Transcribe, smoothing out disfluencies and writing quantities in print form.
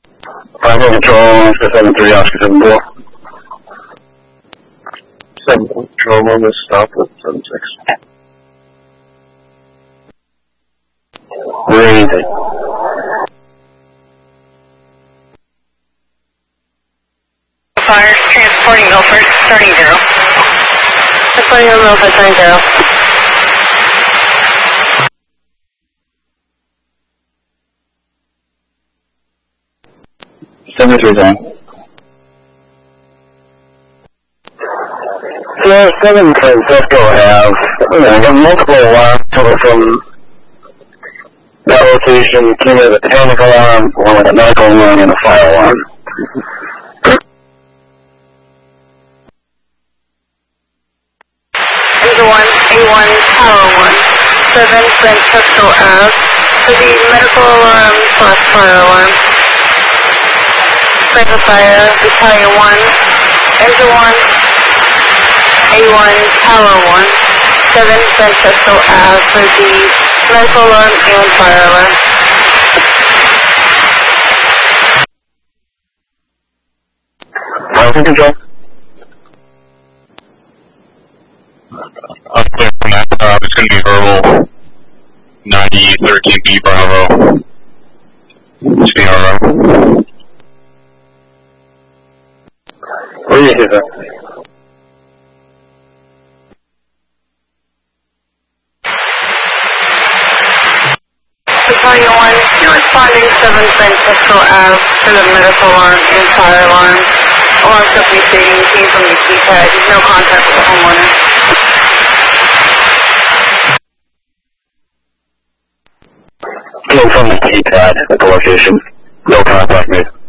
Primary control, Oscar 73, Oscar 74. 7 control, on this stop at 76. Raising. Fire, transporting Milford, starting 0. Transporting Milford, starting 0. Zone. So 7 Francisco have multiple alarms coming from that location. Came with a panic alarm, one with a medical alarm, and a fire alarm. Angel 1, A1, Tower 1, 7 Francisco Ave, for the medical alarm / fire alarm. Sniper Fire, Battalion 1, Angel 1, A1, Tower 1, 7 Francisco Ave, for the medical alarm and fire alarm. Fire control. Up there from that, it's going to be verbal 9013B Bravo. CRO. Where are you, sir? Battalion 1, you're responding 7 Francisco Ave for the medical alarm and fire alarm. Alarm company stating came from the keypad. No contact with the homeowner. Came from the keypad at the location. No contact made.